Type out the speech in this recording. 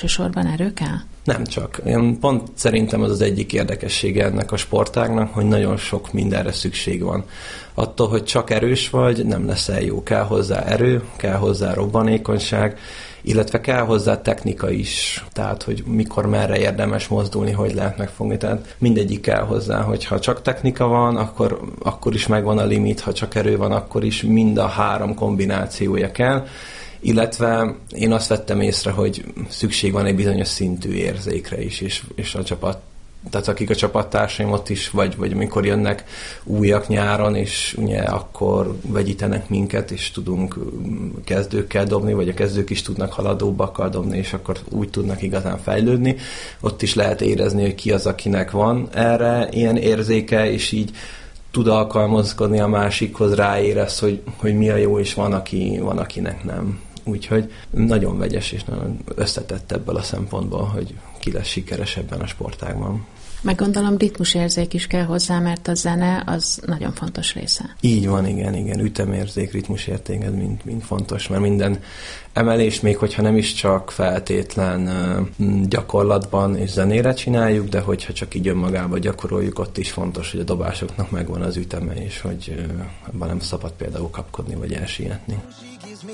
elsősorban erő kell? Nem csak. Én pont szerintem az egyik érdekessége ennek a sportágnak, hogy nagyon sok mindenre szükség van. Attól, hogy csak erős vagy, nem leszel jó. Kell hozzá erő, kell hozzá robbanékonyság, illetve kell hozzá technika is. Tehát, hogy mikor, merre érdemes mozdulni, hogy lehet megfogni. Tehát mindegyik kell hozzá, hogyha csak technika van, akkor is megvan a limit, ha csak erő van, akkor is mind a három kombinációja kell. Illetve én azt vettem észre, hogy szükség van egy bizonyos szintű érzékre is, és a csapat, tehát akik a csapattársaim ott is, vagy amikor jönnek újak nyáron, és ugye akkor vegyítenek minket, és tudunk kezdőkkel dobni, vagy a kezdők is tudnak haladóbbakkal dobni, és akkor úgy tudnak igazán fejlődni. Ott is lehet érezni, hogy ki az, akinek van erre ilyen érzéke, és így tud alkalmazkodni a másikhoz, ráérez, hogy mi a jó, és van, akinek nem. Úgyhogy nagyon vegyes és nagyon összetett ebből a szempontból, hogy ki lesz sikeres ebben a sportágban. Meg gondolom ritmusérzék is kell hozzá, mert a zene az nagyon fontos része. Így van, igen. Ütemérzék, ritmusérték, ez mind fontos, mert minden emelés, még hogyha nem is csak feltétlen gyakorlatban és zenére csináljuk, de hogyha csak így önmagában gyakoroljuk, ott is fontos, hogy a dobásoknak megvan az üteme, és hogy abban nem szabad például kapkodni vagy elsietni.